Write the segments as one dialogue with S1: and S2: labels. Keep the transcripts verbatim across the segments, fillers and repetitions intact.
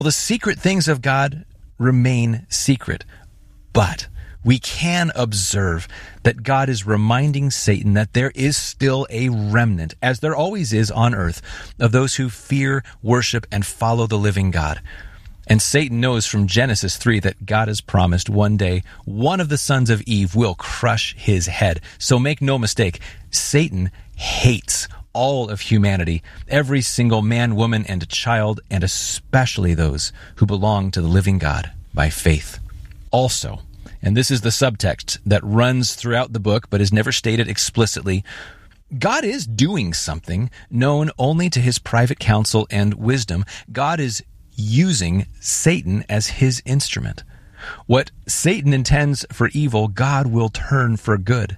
S1: Well, the secret things of God remain secret, but we can observe that God is reminding Satan that there is still a remnant, as there always is on earth, of those who fear, worship, and follow the living God. And Satan knows from Genesis three that God has promised one day one of the sons of Eve will crush his head. So make no mistake, Satan hates all of humanity, every single man, woman, and child, and especially those who belong to the living God by faith. Also, and this is the subtext that runs throughout the book but is never stated explicitly, God is doing something known only to his private counsel and wisdom. God is using Satan as his instrument. What Satan intends for evil, God will turn for good.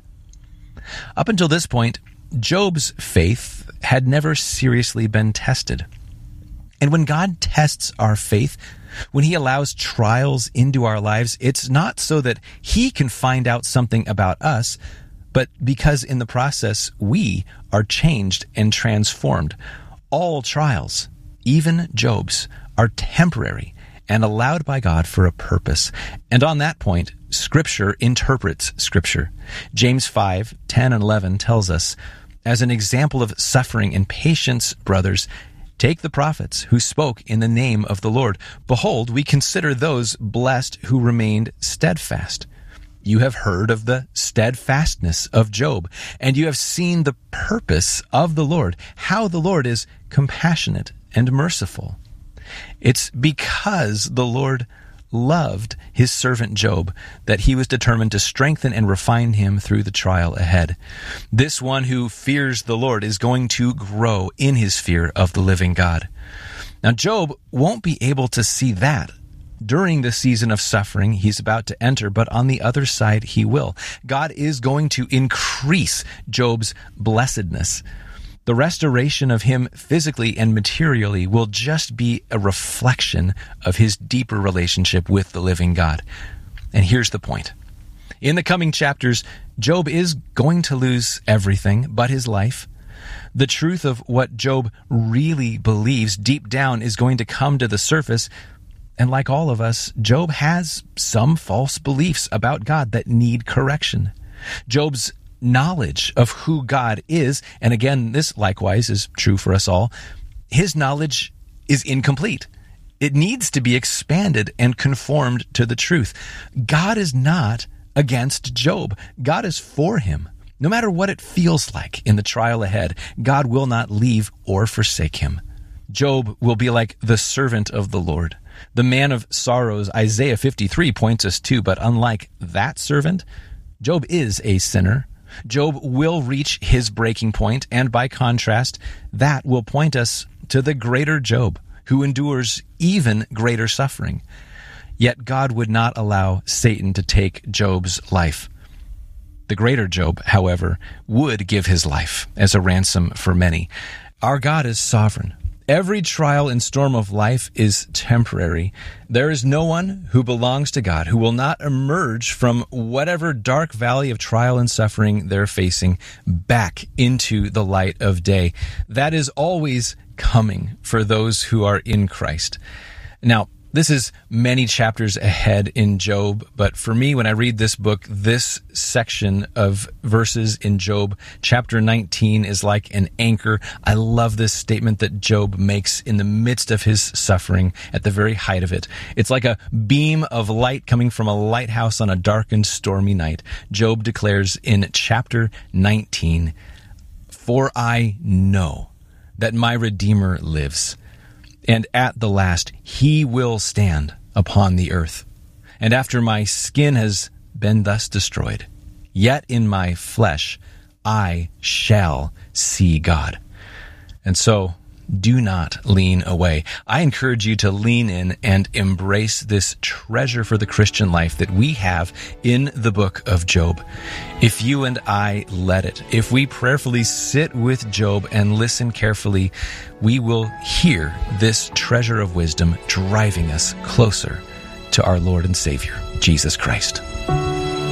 S1: Up until this point, Job's faith had never seriously been tested. And when God tests our faith, when he allows trials into our lives, it's not so that he can find out something about us, but because in the process we are changed and transformed. All trials, even Job's, are temporary and allowed by God for a purpose. And on that point, Scripture interprets Scripture. James five, ten and eleven tells us, as an example of suffering and patience, brothers, take the prophets who spoke in the name of the Lord. Behold, we consider those blessed who remained steadfast. You have heard of the steadfastness of Job, and you have seen the purpose of the Lord, how the Lord is compassionate and merciful. It's because the Lord loved his servant Job that he was determined to strengthen and refine him through the trial ahead. This one who fears the Lord is going to grow in his fear of the living God. Now, Job won't be able to see that during the season of suffering he's about to enter, but on the other side he will. God is going to increase Job's blessedness. The restoration of him physically and materially will just be a reflection of his deeper relationship with the living God. And here's the point. In the coming chapters, Job is going to lose everything but his life. The truth of what Job really believes deep down is going to come to the surface. And like all of us, Job has some false beliefs about God that need correction. Job's knowledge of who God is, and again, this likewise is true for us all, his knowledge is incomplete. It needs to be expanded and conformed to the truth. God is not against Job. God is for him. No matter what it feels like in the trial ahead, God will not leave or forsake him. Job will be like the servant of the Lord, the man of sorrows Isaiah fifty-three points us to, but unlike that servant, Job is a sinner. Job will reach his breaking point, and by contrast, that will point us to the greater Job, who endures even greater suffering. Yet God would not allow Satan to take Job's life. The greater Job, however, would give his life as a ransom for many. Our God is sovereign. Every trial and storm of life is temporary. There is no one who belongs to God who will not emerge from whatever dark valley of trial and suffering they're facing back into the light of day. That is always coming for those who are in Christ. Now, this is many chapters ahead in Job, but for me, when I read this book, this section of verses in Job, chapter nineteen, is like an anchor. I love this statement that Job makes in the midst of his suffering, at the very height of it. It's like a beam of light coming from a lighthouse on a dark and stormy night. Job declares in chapter nineteen, "For I know that my Redeemer lives, and at the last he will stand upon the earth. And after my skin has been thus destroyed, yet in my flesh I shall see God." And so, do not lean away. I encourage you to lean in and embrace this treasure for the Christian life that we have in the book of Job. If you and I let it, if we prayerfully sit with Job and listen carefully, we will hear this treasure of wisdom driving us closer to our Lord and Savior, Jesus Christ.